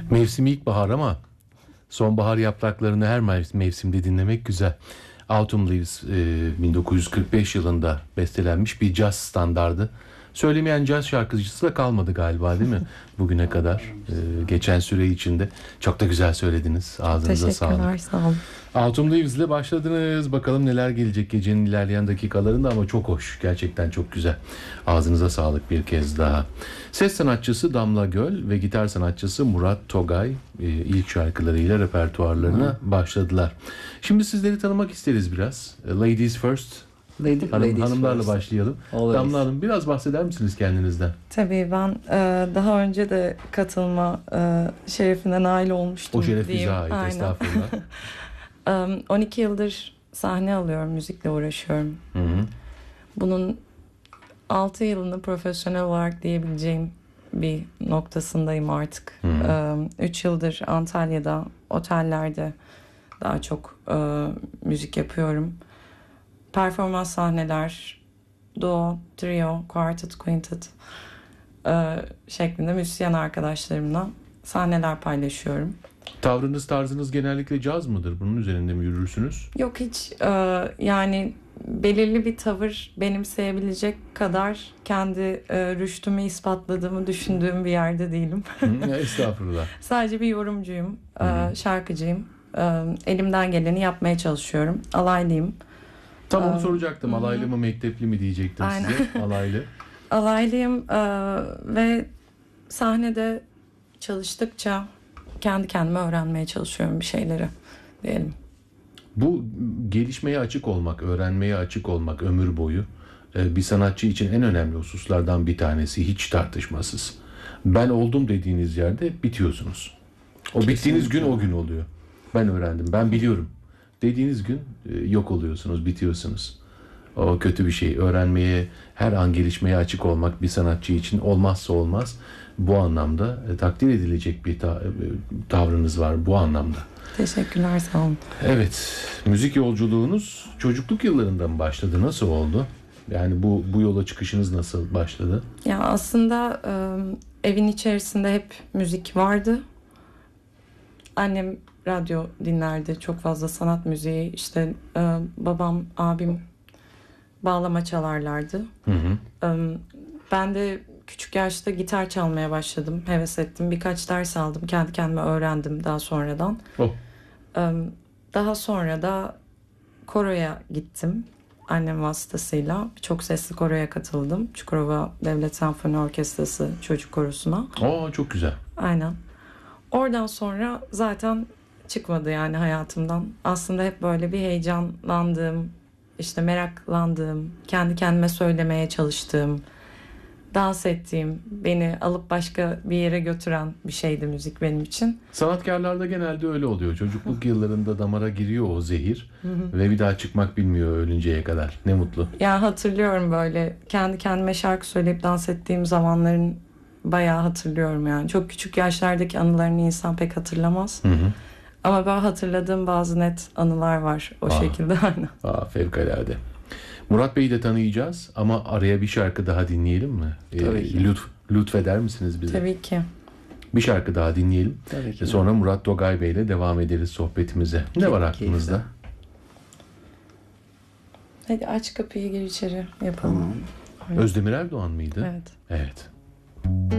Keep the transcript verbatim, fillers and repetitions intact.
Mevsimi ilkbahar ama sonbahar yapraklarını her mev- mevsimde dinlemek güzel. Autumn Leaves e, bin dokuz yüz kırk beş yılında bestelenmiş bir caz standardı. Söylemeyen caz şarkıcısı da kalmadı galiba, değil mi? Bugüne kadar e, geçen süre içinde. Çok da güzel söylediniz. Ağzınıza sağlık. Teşekkürler, sağ olun. Autumn Leaves ile başladınız. Bakalım neler gelecek gecenin ilerleyen dakikalarında, ama çok hoş. Gerçekten çok güzel. Ağzınıza sağlık bir kez daha. Ses sanatçısı Damla Göl ve gitar sanatçısı Murat Togay e, ilk şarkılarıyla repertuarlarına Hı. başladılar. Şimdi sizleri tanımak isteriz biraz. Ladies first. Lady, Hanım, ladies hanımlarla first. başlayalım. Always. Damla Hanım, biraz bahseder misiniz kendinizden? Tabii ben e, daha önce de katılma e, şerefine nail olmuştum. O şeref bize diyeyim. ait. Aynen. Estağfurullah. um, on iki yıldır sahne alıyorum, müzikle uğraşıyorum. Hı hı. Bunun altı yılını profesyonel olarak diyebileceğim bir noktasındayım artık. Hı hı. üç yıldır Antalya'da, otellerde daha çok e, müzik yapıyorum. Performans sahneler, duo, trio, quartet, quintet e, şeklinde müzisyen arkadaşlarımla sahneler paylaşıyorum. Tavrınız, tarzınız genellikle caz mıdır? Bunun üzerinde mi yürürsünüz? Yok hiç e, yani belirli bir tavır benimseyebilecek kadar kendi e, rüştümü ispatladığımı düşündüğüm bir yerde değilim. Hı, estağfurullah. Sadece bir yorumcuyum, e, Hı. şarkıcıyım. E, elimden geleni yapmaya çalışıyorum. Alaylıyım. Tam onu Ee, soracaktım. hı hı. Alaylı mı, mektepli mi diyecektim Aynen. size. Alaylı. Alaylıyım e, ve sahnede çalıştıkça kendi kendime öğrenmeye çalışıyorum bir şeyleri diyelim. Bu gelişmeye açık olmak, öğrenmeye açık olmak ömür boyu e, bir sanatçı için en önemli hususlardan bir tanesi, hiç tartışmasız. Ben oldum dediğiniz yerde bitiyorsunuz. O bittiğiniz gün o gün oluyor. Ben öğrendim, ben biliyorum dediğiniz gün e, yok oluyorsunuz, bitiyorsunuz. O kötü bir şey. Öğrenmeye, her an gelişmeye açık olmak bir sanatçı için olmazsa olmaz. Bu anlamda e, takdir edilecek bir ta- e, tavrınız var bu anlamda. Teşekkürler, sağ olun. Evet, müzik yolculuğunuz çocukluk yıllarında mı başladı? Nasıl oldu? Yani bu bu yola çıkışınız nasıl başladı? Ya aslında e, evin içerisinde hep müzik vardı. Annem radyo dinlerdi, çok fazla sanat müziği. İşte e, babam, abim bağlama çalarlardı. Hı hı. E, ben de küçük yaşta gitar çalmaya başladım, heves ettim. Birkaç ders aldım, kendi kendime öğrendim daha sonradan. Oh. E, daha sonra da koroya gittim. Annem vasıtasıyla çok sesli koroya katıldım. Çukurova Devlet Senfoni Orkestrası çocuk korosuna. Aa, çok güzel. Aynen. Oradan sonra zaten çıkmadı yani hayatımdan. Aslında hep böyle bir heyecanlandığım, işte meraklandığım, kendi kendime söylemeye çalıştığım, dans ettiğim, beni alıp başka bir yere götüren bir şeydi müzik benim için. Sanatkarlarda genelde öyle oluyor. Çocukluk yıllarında damara giriyor o zehir ve bir daha çıkmak bilmiyor ölünceye kadar. Ne mutlu. Ya hatırlıyorum böyle kendi kendime şarkı söyleyip dans ettiğim zamanların bayağı hatırlıyorum yani. Çok küçük yaşlardaki anılarını insan pek hatırlamaz. Hı hı. Ama ben hatırladığım bazı net anılar var o Aa. şekilde. Aynen. Aa, fevkalade. Murat Bey'i de tanıyacağız ama araya bir şarkı daha dinleyelim mi? Tabii ki. lütf, lütfeder misiniz bize? Tabii ki. Bir şarkı daha dinleyelim. Tabii ki. Ve sonra Murat Togay Bey ile devam ederiz sohbetimize. Ne var aklınızda? Hadi aç kapıyı, gir içeri yapalım. Tamam. Öyle. Özdemir Erdoğan mıydı? Evet. Evet.